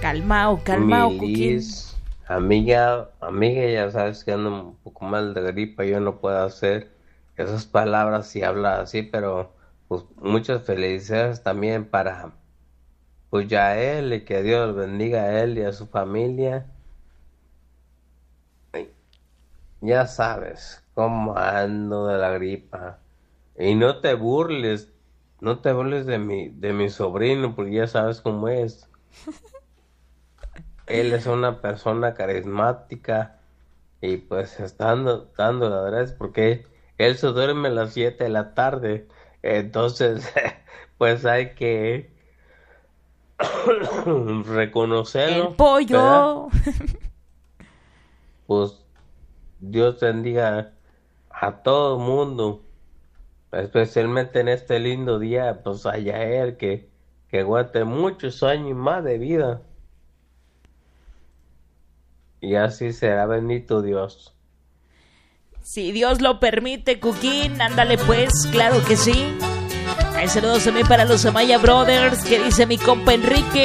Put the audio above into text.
Calmao, Cuquín. Liz, amiga, ya sabes que ando un poco mal de gripa, yo no puedo hacer esas palabras y hablar así, pero pues muchas felicidades también para pues ya él y que Dios bendiga a él y a su familia. Ay, ya sabes cómo ando de la gripa. Y no te burles de mi sobrino, porque ya sabes cómo es. Él es una persona carismática y pues está dando la verdad es porque él se duerme a las 7 de la tarde. Entonces, pues hay que El reconocerlo, ¿verdad? pollo. Pues Dios bendiga a todo el mundo, especialmente en este lindo día, pues allá él que aguante muchos años más de vida. Y así será, bendito Dios. Si Dios lo permite, Cuquín, ándale pues, claro que sí. Hay saludos también para los Amaya Brothers, que dice mi compa Enrique.